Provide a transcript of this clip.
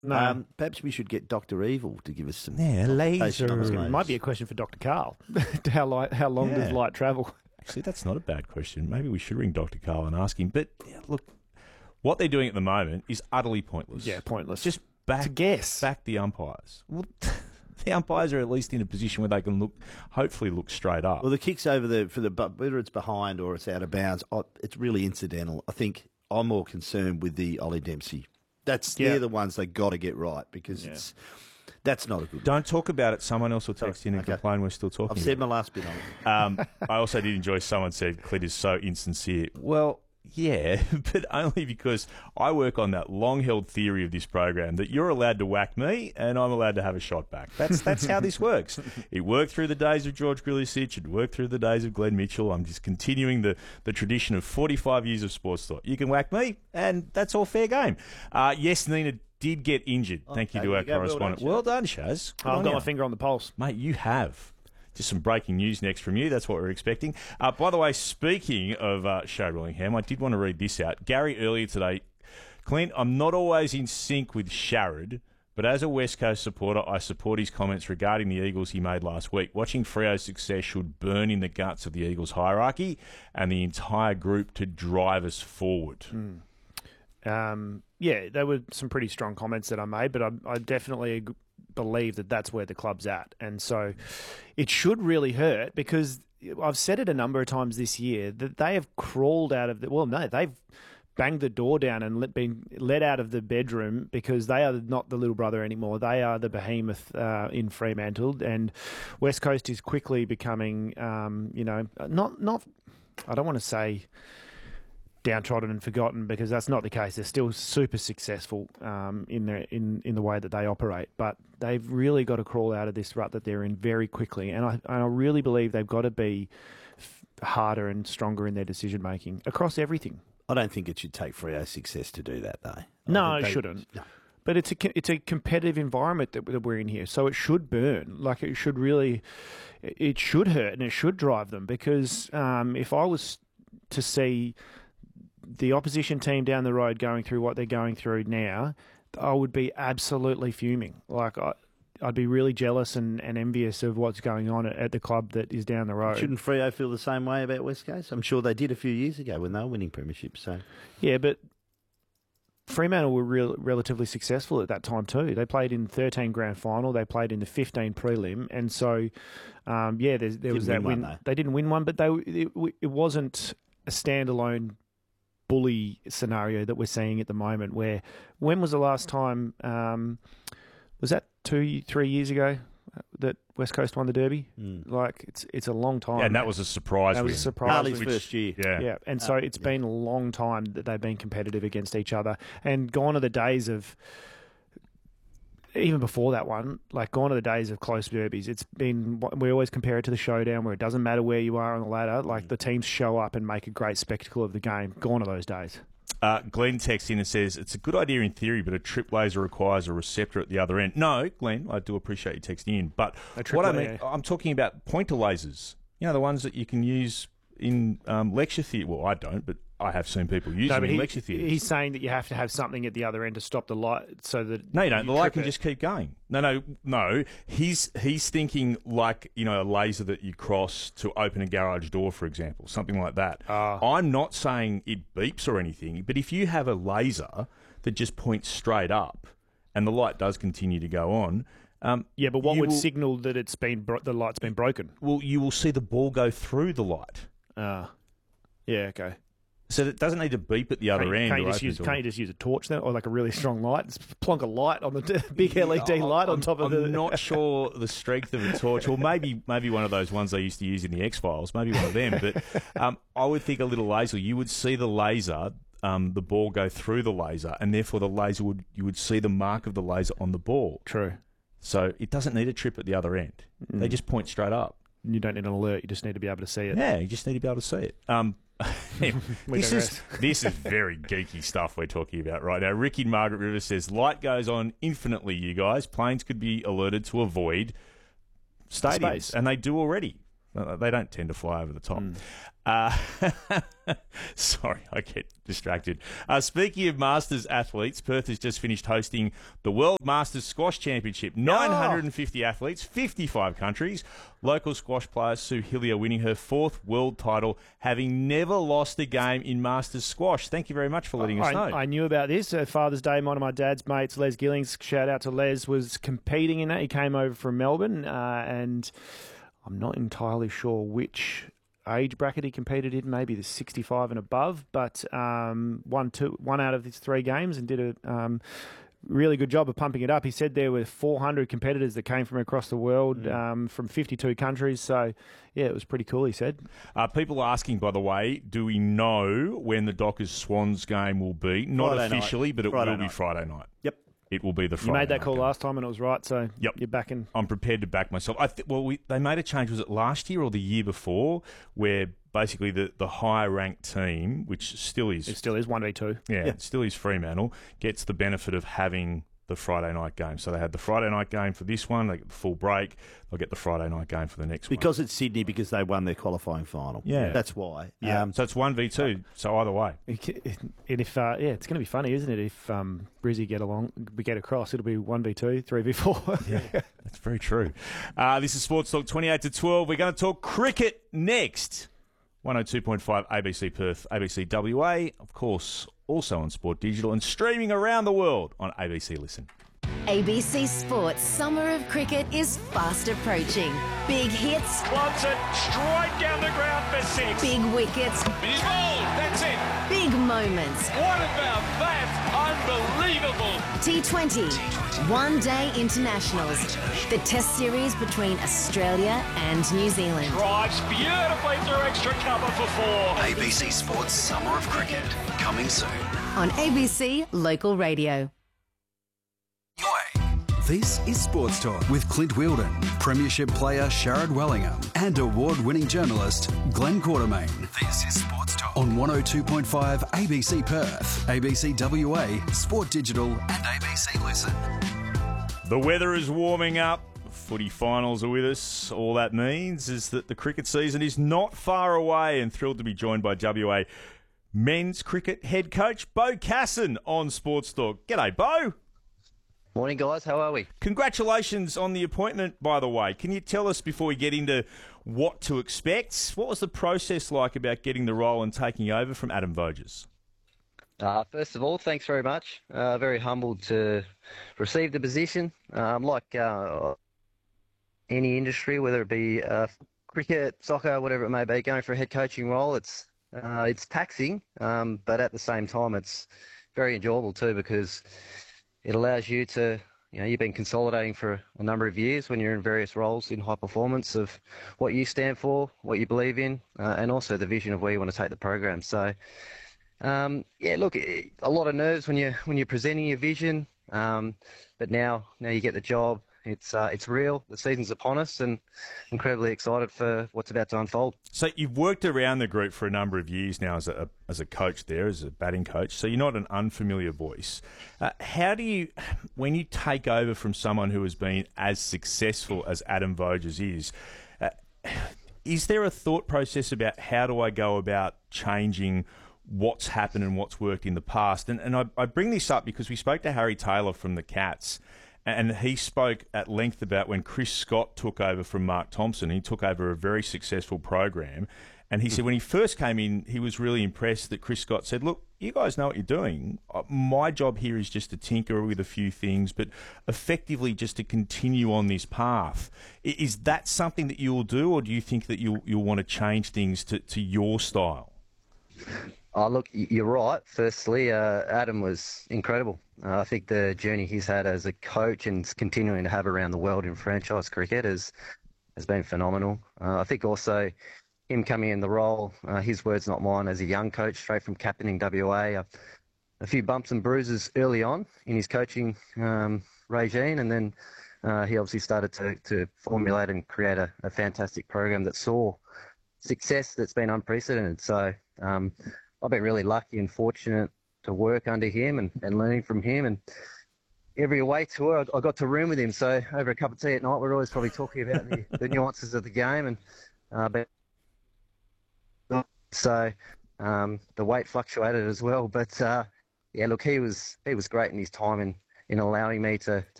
No. Perhaps we should get Dr. Evil to give us some laser. on It might be a question for Dr. Carl. How long does light travel? Actually, that's not a bad question. Maybe we should ring Dr. Carl and ask him. But look, what they're doing at the moment is utterly pointless. Yeah, pointless. Just to guess. back the umpires. Well, the umpires are at least in a position where they can hopefully look straight up. Well, the kicks over whether it's behind or it's out of bounds, it's really incidental. I think I'm more concerned with the Ollie Dempsey. They're the ones they got to get right because that's not a good. Don't talk about it. Someone else will text in and complain we're still talking. I've said my last bit on it. I also did enjoy someone said Clint is so insincere. Well, yeah, but only because I work on that long-held theory of this program that you're allowed to whack me and I'm allowed to have a shot back. That's how this works. It worked through the days of George Grillicic. It worked through the days of Glenn Mitchell. I'm just continuing the tradition of 45 years of sports thought. You can whack me and that's all fair game. Yes, Nina did get injured. Thank you to our correspondent. Well done, Shaz. I've got my finger on the pulse. Mate, you have. Just some breaking news next from you. That's what we're expecting. By the way, speaking of Shay Willingham, I did want to read this out. Gary earlier today, Clint, I'm not always in sync with Sharrod, but as a West Coast supporter, I support his comments regarding the Eagles he made last week. Watching Freo's success should burn in the guts of the Eagles hierarchy and the entire group to drive us forward. Yeah, there were some pretty strong comments that I made, but I definitely believe that that's where the club's at. And so it should really hurt because I've said it a number of times this year that they have crawled out of they've banged the door down and been let out of the bedroom because they are not the little brother anymore. They are the behemoth in Fremantle, and West Coast is quickly becoming, not I don't want to say downtrodden and forgotten because that's not the case. They're still super successful in the way that they operate, but they've really got to crawl out of this rut that they're in very quickly. And I really believe they've got to be harder and stronger in their decision making across everything. I don't think it should take Freo's success to do that, though. No, it shouldn't. No. But it's a competitive environment that we're in here, so it should burn. Like it should hurt and it should drive them because if I was to see the opposition team down the road going through what they're going through now, I would be absolutely fuming. Like I'd be really jealous and envious of what's going on at the club that is down the road. Shouldn't Freo feel the same way about West Coast? I'm sure they did a few years ago when they were winning premierships. So yeah, but Fremantle were relatively successful at that time too. They played in 13 grand final. They played in the 15 prelim, and so there was that win. They didn't win one, but it wasn't a standalone bully scenario that we're seeing at the moment. When was the last time? Was that 2-3 years ago that West Coast won the Derby? Like it's a long time. Yeah, and that was a surprise. That was a surprise. Harley's first year. Yeah. And so it's been a long time that they've been competitive against each other, and gone are the days of. Even before that one, like gone are the days of close derbies. It's been, we always compare it to the showdown where it doesn't matter where you are on the ladder. Like the teams show up and make a great spectacle of the game. Gone are those days. Glenn texts in and says, it's a good idea in theory, but a trip laser requires a receptor at the other end. No, Glenn, I do appreciate you texting in. But what I mean, I'm talking about pointer lasers. You know, the ones that you can use in lecture theatre. Well, I don't, but I have seen people use them in lecture theatres. He's saying that you have to have something at the other end to stop the light so that... No, you don't. The light can just keep going. No. He's thinking like, a laser that you cross to open a garage door, for example, something like that. I'm not saying it beeps or anything, but if you have a laser that just points straight up and the light does continue to go on... but what would signal that the light's been broken? Well, you will see the ball go through the light. Yeah, okay. So it doesn't need to beep at the other end. Can't you just use a torch then, or like a really strong light? Just plonk a light on the big LED light on top of I'm not sure the strength of a torch, or maybe one of those ones they used to use in the X-Files, maybe one of them. But I would think a little laser. You would see the laser, the ball go through the laser, and therefore you would see the mark of the laser on the ball. True. So it doesn't need a trip at the other end. They just point straight up. You don't need an alert. You just need to be able to see it. Yeah, you just need to be able to see it. This is very geeky stuff we're talking about right now. Ricky Margaret River says, light goes on infinitely, you guys. Planes could be alerted to avoid stadiums, and they do already. They don't tend to fly over the top. Sorry, I get distracted. Speaking of Masters athletes, Perth has just finished hosting the World Masters Squash Championship. 950 athletes, 55 countries. Local squash player Sue Hillier winning her 4th world title, having never lost a game in Masters squash. Thank you very much for letting us know. I knew about this. Father's Day, one of my dad's mates, Les Gillings, shout out to Les, was competing in that. He came over from Melbourne, and I'm not entirely sure which age bracket he competed in, maybe the 65 and above, but won out of his 3 games and did a really good job of pumping it up. He said there were 400 competitors that came from across the world, from 52 countries. So, yeah, it was pretty cool, he said. People asking, by the way, do we know when the Dockers Swans game will be? Not Friday officially, night. But it will be Friday night. Yep. It will be the Friday night. You made that call game. last time and it was right, so you're backing. I'm prepared to back myself. They made a change, was it last year or the year before, where basically the higher-ranked team, which still is... It still is 1v2. Yeah, it still is Fremantle, gets the benefit of having the Friday night game. So they had the Friday night game for this one, they get the full break, they'll get the Friday night game for the next one. Because it's Sydney, because they won their qualifying final. Yeah. That's why. Yeah. So it's 1v2, so either way. And if it's going to be funny, isn't it? If Brizzy we get across, it'll be 1v2, 3v4. Yeah, that's very true. This is Sports Talk 28 to 12. We're going to talk cricket next. 102.5 ABC Perth, ABC WA, of course, also on Sport Digital and streaming around the world on ABC Listen. ABC Sports Summer of Cricket is fast approaching. Big hits. Wants it straight down the ground for 6. Big wickets. He's bowled. That's it. Big moments. What about that? Unbelievable. T20. One-day internationals. The test series between Australia and New Zealand. Drives beautifully through extra cover for 4. ABC Sports Summer of Cricket. Coming soon. On ABC Local Radio. This is Sports Talk with Clint Wheeldon, Premiership player Sharad Wellingham, and award-winning journalist Glenn Quartermain. This is Sports Talk on 102.5 ABC Perth, ABC WA, Sport Digital, and ABC Listen. The weather is warming up. Footy finals are with us. All that means is that the cricket season is not far away, and thrilled to be joined by WA men's cricket head coach Beau Casson on Sports Talk. G'day, Beau. Morning, guys. How are we? Congratulations on the appointment, by the way. Can you tell us, before we get into what to expect, what was the process like about getting the role and taking over from Adam Voges? First of all, thanks very much. Very humbled to receive the position. Like any industry, whether it be cricket, soccer, whatever it may be, going for a head coaching role, it's taxing, but at the same time, it's very enjoyable too, because it allows you to, you've been consolidating for a number of years when you're in various roles in high performance of what you stand for, what you believe in, and also the vision of where you want to take the program. So, look, a lot of nerves when you're presenting your vision, but now you get the job. It's real. The season's upon us, and incredibly excited for what's about to unfold. So you've worked around the group for a number of years now as a coach there, as a batting coach. So you're not an unfamiliar voice. How do you, when you take over from someone who has been as successful as Adam Voges is there a thought process about how do I go about changing what's happened and what's worked in the past? And I bring this up because we spoke to Harry Taylor from the Cats, and he spoke at length about when Chris Scott took over from Mark Thompson. He took over a very successful program. And he said when he first came in, he was really impressed that Chris Scott said, look, you guys know what you're doing. My job here is just to tinker with a few things, but effectively just to continue on this path. Is that something that you'll do, or do you think that you'll want to change things to your style? Oh, look, you're right. Firstly, Adam was incredible. I think the journey he's had as a coach and continuing to have around the world in franchise cricket has been phenomenal. I think also him coming in the role, his words not mine, as a young coach straight from captaining WA, a few bumps and bruises early on in his coaching regime, and then he obviously started to formulate and create a fantastic program that saw success that's been unprecedented. So I've been really lucky and fortunate to work under him and learning from him. And every away tour, I got to room with him. So over a cup of tea at night, we're always probably talking about the nuances of the game. And but so the weight fluctuated as well. But yeah, look, he was great in his time in allowing me to